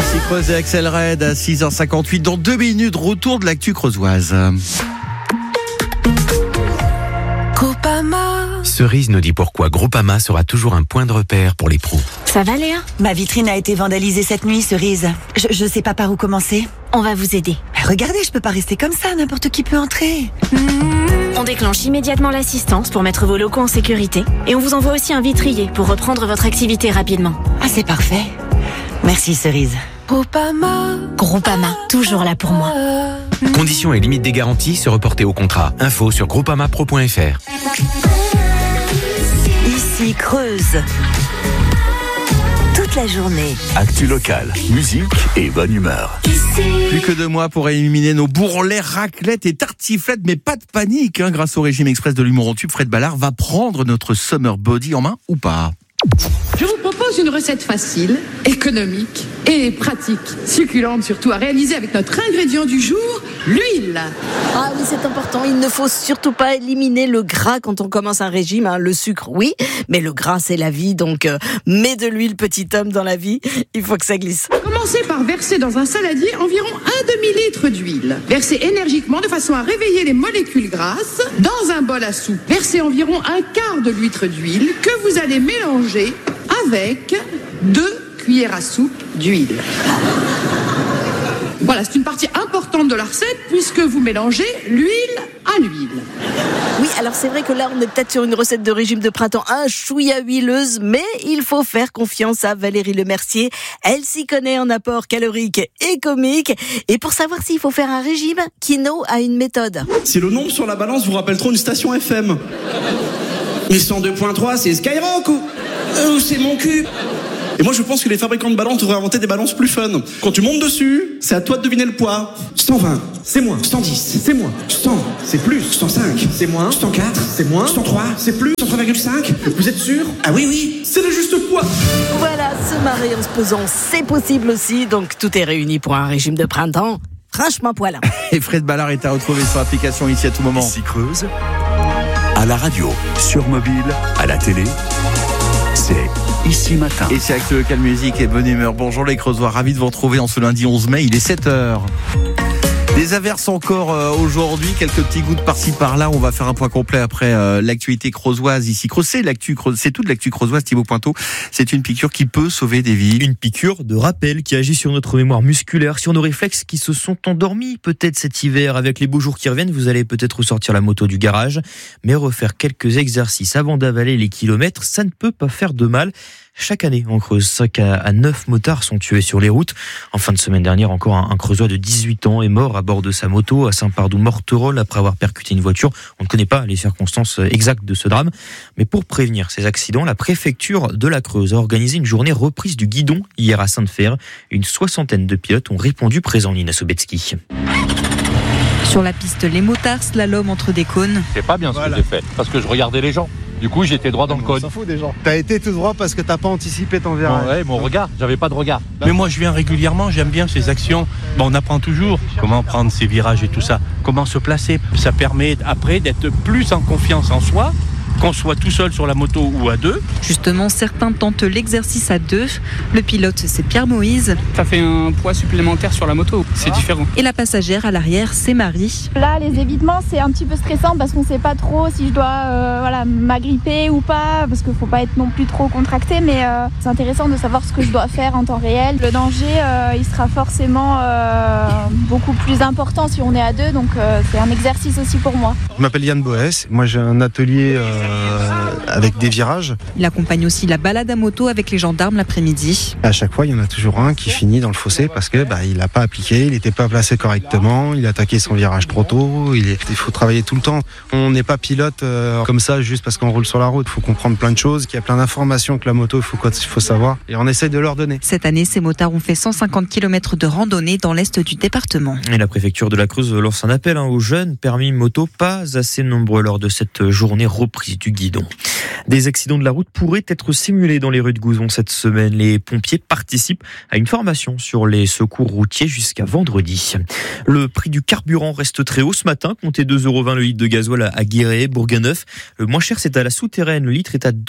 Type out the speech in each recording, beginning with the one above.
Ici Creuse et Axel Red à 6h58. Dans 2 minutes, retour de l'actu creusoise. Cerise nous dit pourquoi Groupama sera toujours un point de repère pour les pros. Ça va Léa ? Ma vitrine a été vandalisée cette nuit, Cerise. Je sais pas par où commencer. On va vous aider. Regardez, je peux pas rester comme ça, n'importe qui peut entrer. On déclenche immédiatement l'assistance pour mettre vos locaux en sécurité. Et on vous envoie aussi un vitrier pour reprendre votre activité rapidement. Ah, c'est parfait. Merci, Cerise. Groupama, toujours là pour moi. Conditions et limites des garanties se reporter au contrat. Info sur groupamapro.fr. Ici Creuse. Toute la journée. Actu locale, musique et bonne humeur. Plus que 2 mois pour éliminer nos bourrelets, raclettes et tartiflettes, mais pas de panique, grâce au régime express de l'humour en tube, Fred Ballard va prendre notre summer body en main ou pas? Je vous propose une recette facile, économique et pratique, succulente surtout, à réaliser avec notre ingrédient du jour, l'huile. Ah oui, c'est important. Il ne faut surtout pas éliminer le gras quand on commence un régime. Le sucre, oui, mais le gras, c'est la vie. Donc, mets de l'huile, petit homme, dans la vie. Il faut que ça glisse. Commencez par verser dans un saladier environ 1 demi-litre d'huile. Versez énergiquement de façon à réveiller les molécules grasses. Dans un bol à soupe, versez environ 1/4 de litre d'huile que vous allez mélanger avec 2 cuillères à soupe d'huile. Voilà, c'est une partie importante de la recette puisque vous mélangez l'huile à l'huile. Oui, alors c'est vrai que là, on est peut-être sur une recette de régime de printemps un chouïa huileuse, mais il faut faire confiance à Valérie Lemercier. Elle s'y connaît en apport calorique et comique. Et pour savoir s'il faut faire un régime, Kino a une méthode. Si le nombre sur la balance vous rappelle trop une station FM. Mais 102.3, c'est Skyrock ou c'est mon cul. Et moi je pense que les fabricants de balances devraient inventer des balances plus fun. Quand tu montes dessus, c'est à toi de deviner le poids. 120, c'est moins. 110, c'est moins. 100, c'est plus. 105, c'est moins. 104, c'est moins. 103, c'est plus. 103,5, vous êtes sûr? Ah oui, c'est le juste poids. Voilà, se marrer en se pesant, c'est possible aussi. Donc tout est réuni pour un régime de printemps. Franchement poilin. Et Fred Ballard est à retrouver sur l'application ici à tout moment. Ici Creuse, à la radio, sur mobile, à la télé, c'est Ici Matin. Et c'est Actu Local Musique et bonne humeur. Bonjour les Creusois, ravi de vous retrouver en ce lundi 11 mai, il est 7h. Des averses encore aujourd'hui, quelques petits gouttes par-ci par-là. On va faire un point complet après l'actualité creusoise ici. Creuse, c'est toute l'actu creusoise, Thibaut Pointeau. C'est une piqûre qui peut sauver des vies. Une piqûre de rappel qui agit sur notre mémoire musculaire, sur nos réflexes qui se sont endormis peut-être cet hiver. Avec les beaux jours qui reviennent, vous allez peut-être ressortir la moto du garage, mais refaire quelques exercices avant d'avaler les kilomètres, ça ne peut pas faire de mal. Chaque année, en Creuse, 5 à 9 motards sont tués sur les routes. En fin de semaine dernière, encore un Creusois de 18 ans est mort à bord de sa moto à Saint-Pardoux-Morterolle après avoir percuté une voiture. On ne connaît pas les circonstances exactes de ce drame. Mais pour prévenir ces accidents, la préfecture de la Creuse a organisé une journée reprise du guidon hier à Sainte-Fére. Une 60aine de pilotes ont répondu présents, Nina Sobetsky. Sur la piste, les motards slalom entre des cônes. C'est pas bien ce que j'ai fait, parce que je regardais les gens. Du coup, j'étais droit dans le cône. On s'en fout des gens. T'as été tout droit parce que t'as pas anticipé ton virage. Ouais, mon regard, j'avais pas de regard. Mais moi, je viens régulièrement, j'aime bien ces actions. On apprend toujours comment prendre ses virages et tout ça, comment se placer. Ça permet après d'être plus en confiance en soi, qu'on soit tout seul sur la moto ou à deux. Justement, certains tentent l'exercice à deux. Le pilote, c'est Pierre Moïse. Ça fait un poids supplémentaire sur la moto, c'est différent. Et la passagère à l'arrière, c'est Marie. Là, les évitements, c'est un petit peu stressant parce qu'on sait pas trop si je dois m'agripper ou pas, parce qu'il faut pas être non plus trop contracté, mais c'est intéressant de savoir ce que je dois faire en temps réel. Le danger, il sera forcément beaucoup plus important si on est à deux, donc c'est un exercice aussi pour moi. Je m'appelle Yann Boès, moi j'ai un atelier avec des virages. Il accompagne aussi la balade à moto avec les gendarmes l'après-midi. À chaque fois, il y en a toujours un qui finit dans le fossé parce que il n'a pas appliqué, il n'était pas placé correctement, il a attaqué son virage trop tôt. Il faut travailler tout le temps. On n'est pas pilote comme ça juste parce qu'on roule sur la route. Il faut comprendre plein de choses, qu'il y a plein d'informations que la moto, il faut savoir. Et on essaye de leur donner. Cette année, ces motards ont fait 150 km de randonnée dans l'est du département. Et la préfecture de la Creuse lance un appel aux jeunes permis moto pas assez nombreux lors de cette journée reprise du guidon. Des accidents de la route pourraient être simulés dans les rues de Gouzon cette semaine. Les pompiers participent à une formation sur les secours routiers jusqu'à vendredi. Le prix du carburant reste très haut ce matin. Comptez 2,20 € le litre de gasoil à Guéret, Bourganeuf. Le moins cher, c'est à la Souterraine. Le litre est à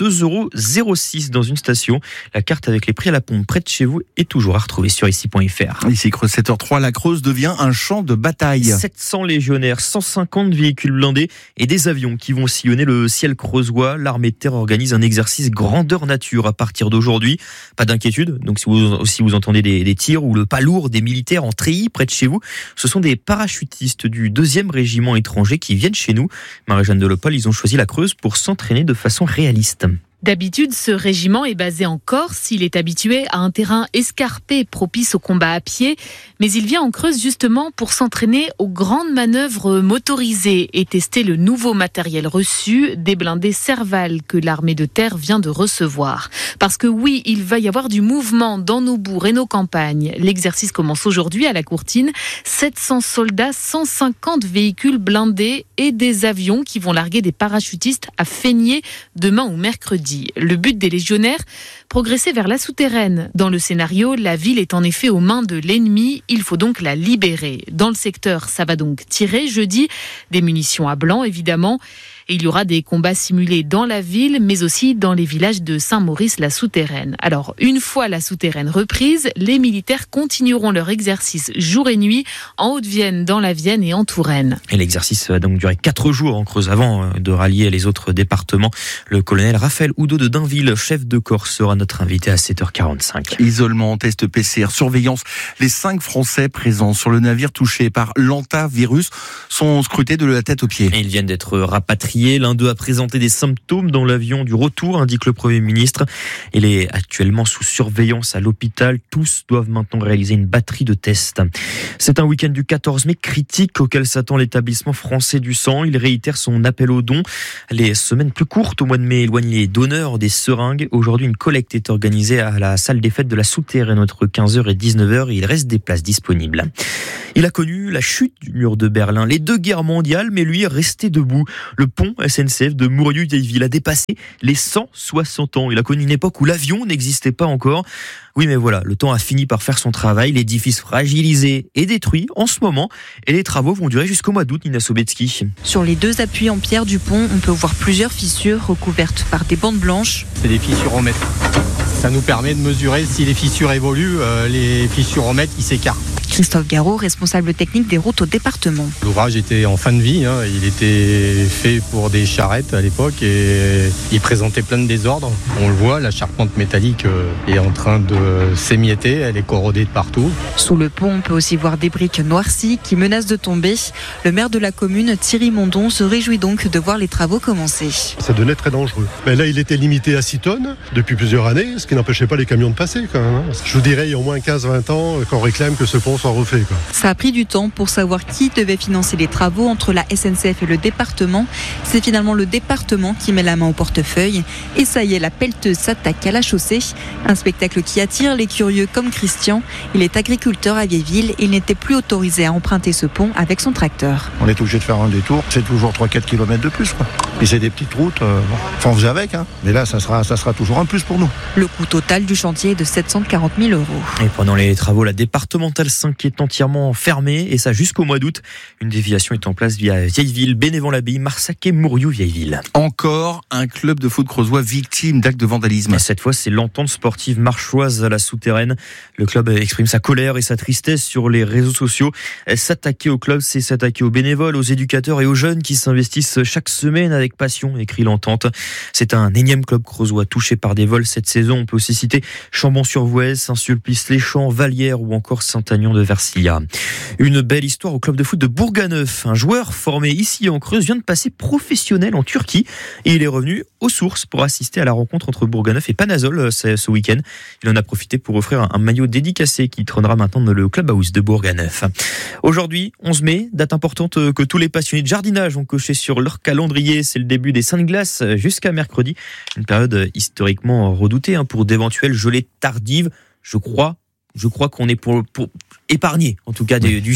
2,06 € dans une station. La carte avec les prix à la pompe près de chez vous est toujours à retrouver sur ici.fr. Ici, Creuse 7h03, la Creuse devient un champ de bataille. 700 légionnaires, 150 véhicules blindés et des avions qui vont sillonner le ciel creusois. L'armée de terre organise un exercice grandeur nature à partir d'aujourd'hui. Pas d'inquiétude, donc si vous entendez des tirs ou le pas lourd des militaires en treillis près de chez vous, ce sont des parachutistes du 2e régiment étranger qui viennent chez nous. Marie-Jeanne Delopol, ils ont choisi la Creuse pour s'entraîner de façon réaliste. D'habitude, ce régiment est basé en Corse. Il est habitué à un terrain escarpé propice au combat à pied. Mais il vient en Creuse justement pour s'entraîner aux grandes manœuvres motorisées et tester le nouveau matériel reçu, des blindés Serval que l'armée de terre vient de recevoir. Parce que oui, il va y avoir du mouvement dans nos bourgs et nos campagnes. L'exercice commence aujourd'hui à la Courtine. 700 soldats, 150 véhicules blindés et des avions qui vont larguer des parachutistes à Feigné demain ou mercredi. Le but des légionnaires, progresser vers la Souterraine. Dans le scénario, la ville est en effet aux mains de l'ennemi, il faut donc la libérer. Dans le secteur, ça va donc tirer jeudi, des munitions à blanc évidemment. Et il y aura des combats simulés dans la ville, mais aussi dans les villages de Saint-Maurice-la-Souterraine. Alors, une fois la Souterraine reprise, les militaires continueront leur exercice jour et nuit en Haute-Vienne, dans la Vienne et en Touraine. Et l'exercice va donc durer 4 jours en Creuse avant de rallier les autres départements. Le colonel Raphaël Oudot de Dainville, chef de corps, sera notre invité à 7h45. Isolement, test PCR, surveillance. Les 5 Français présents sur le navire touché par l'hantavirus sont scrutés de la tête aux pieds. Et ils viennent d'être rapatriés. L'un d'eux a présenté des symptômes dans l'avion du retour, indique le Premier ministre. Il est actuellement sous surveillance à l'hôpital. Tous doivent maintenant réaliser une batterie de tests. C'est un week-end du 14 mai critique auquel s'attend l'établissement français du sang. Il réitère son appel aux dons. Les semaines plus courtes au mois de mai éloignent les donneurs des seringues. Aujourd'hui, une collecte est organisée à la salle des fêtes de la Souterraine entre 15h et 19h et il reste des places disponibles. Il a connu la chute du mur de Berlin, les 2 guerres mondiales, mais lui est resté debout. Le pont SNCF de Mourieux-Vieilleville a dépassé les 160 ans. Il a connu une époque où l'avion n'existait pas encore. Oui, mais voilà, le temps a fini par faire son travail. L'édifice fragilisé et détruit en ce moment. Et les travaux vont durer jusqu'au mois d'août, Nina Sobetsky. Sur les 2 appuis en pierre du pont, on peut voir plusieurs fissures recouvertes par des bandes blanches. C'est des fissuromètres. Ça nous permet de mesurer si les fissures évoluent, les fissuromètres qui s'écartent. Christophe Garot, responsable technique des routes au département. L'ouvrage était en fin de vie, il était fait pour des charrettes à l'époque et il présentait plein de désordres. On le voit, la charpente métallique est en train de s'émietter, elle est corrodée de partout. Sous le pont, on peut aussi voir des briques noircies qui menacent de tomber. Le maire de la commune, Thierry Mondon, se réjouit donc de voir les travaux commencer. Ça devenait très dangereux. Mais là, il était limité à 6 tonnes depuis plusieurs années, ce qui n'empêchait pas les camions de passer quand même. Je vous dirais, il y a au moins 15-20 ans qu'on réclame que ce pont soit refait. Ça a pris du temps pour savoir qui devait financer les travaux entre la SNCF et le département. C'est finalement le département qui met la main au portefeuille. Et ça y est, la pelleteuse s'attaque à la chaussée. Un spectacle qui attire les curieux comme Christian. Il est agriculteur à Vieilleville et il n'était plus autorisé à emprunter ce pont avec son tracteur. On est obligé de faire un détour. C'est toujours 3-4 km de plus. Et c'est des petites routes. Enfin, on faisait avec. Mais là, ça sera toujours un plus pour nous. Le coût total du chantier est de 740 000 €. Et pendant les travaux, la départementale 5 est entièrement fermée et ça jusqu'au mois d'août. Une déviation est en place via Vieilleville, Bénévent-l'Abbaye, Marsac et Mourieux-Vieilleville. Encore un club de foot creusois victime d'actes de vandalisme. Et cette fois, c'est l'entente sportive marchoise à la Souterraine. Le club exprime sa colère et sa tristesse sur les réseaux sociaux. S'attaquer au club, c'est s'attaquer aux bénévoles, aux éducateurs et aux jeunes qui s'investissent chaque semaine avec passion, écrit l'entente. C'est un énième club creusois touché par des vols cette saison. On peut aussi citer Chambon-sur-Voueize, Saint-Sulpice-les-Champs, Vallières ou encore Saint-Agnan de Versilia. Une belle histoire au club de foot de Bourganeuf. Un joueur formé ici en Creuse vient de passer professionnel en Turquie et il est revenu aux sources pour assister à la rencontre entre Bourganeuf et Panazol ce week-end. Il en a profité pour offrir un maillot dédicacé qui trônera maintenant dans le clubhouse de Bourganeuf. Aujourd'hui, 11 mai, date importante que tous les passionnés de jardinage ont coché sur leur calendrier. C'est le début des Saintes Glaces jusqu'à mercredi. Une période historiquement redoutée pour d'éventuelles gelées tardives. Je crois qu'on est pour épargner, en tout cas, du gel.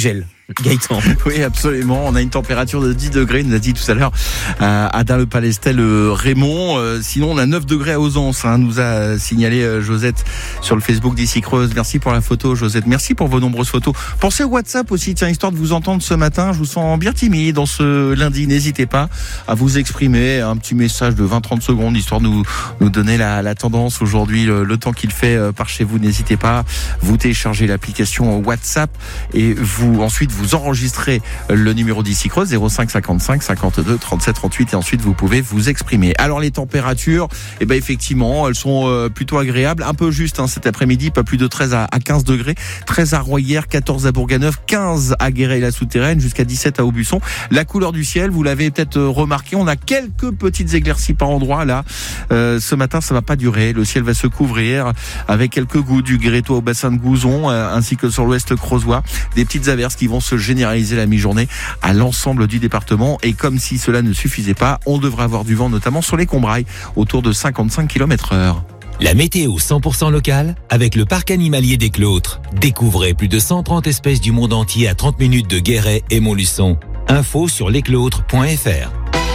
Gaëtan. Oui, absolument. On a une température de 10 degrés, nous a dit tout à l'heure Ada Le Palestel Raymond. Sinon, on a 9 degrés à Ausence, nous a signalé Josette sur le Facebook d'Ici Creuse. Merci pour la photo, Josette. Merci pour vos nombreuses photos. Pensez au WhatsApp aussi, tiens, histoire de vous entendre ce matin. Je vous sens bien timide dans ce lundi. N'hésitez pas à vous exprimer. Un petit message de 20-30 secondes, histoire de nous donner la tendance aujourd'hui, le temps qu'il fait par chez vous. N'hésitez pas. Vous téléchargez l'application WhatsApp et ensuite vous enregistrez le numéro d'Ici Creuse 05 55 52 37 38 et ensuite vous pouvez vous exprimer. Alors les températures, effectivement, elles sont plutôt agréables, un peu juste cet après-midi, pas plus de 13 à 15 degrés, 13 à Royères, 14 à Bourganeuf, 15 à Guéret-la-Souterraine, jusqu'à 17 à Aubusson. La couleur du ciel, vous l'avez peut-être remarqué, on a quelques petites éclaircies par endroit là. Ce matin, ça va pas durer, le ciel va se couvrir avec quelques gouttes du Guérétois au bassin de Gouzon, ainsi que sur l'ouest creusois, des petites averses qui vont se généraliser la mi-journée à l'ensemble du département. Et comme si cela ne suffisait pas, on devrait avoir du vent notamment sur les Combrailles, autour de 55 km/h. La météo 100% locale avec le parc animalier des Clôtres. Découvrez plus de 130 espèces du monde entier à 30 minutes de Guéret et Montluçon. Info sur lesclôtres.fr.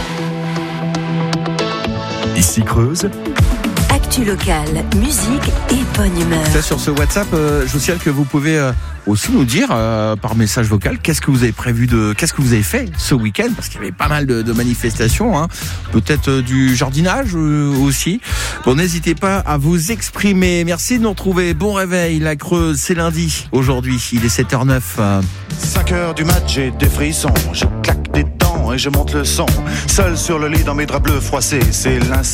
Ici Creuse. Actu locale, musique et bonne humeur. Ça, sur ce WhatsApp, je vous signale que vous pouvez aussi nous dire par message vocal qu'est-ce que vous avez fait ce week-end, parce qu'il y avait pas mal de manifestations, peut-être du jardinage aussi. Bon, n'hésitez pas à vous exprimer. Merci de nous retrouver. Bon réveil, la Creuse, c'est lundi aujourd'hui, il est 7h09. 5h du mat, j'ai des frissons, je claque des dents et je monte le son. Seul sur le lit dans mes draps bleus froissés, c'est l'instant.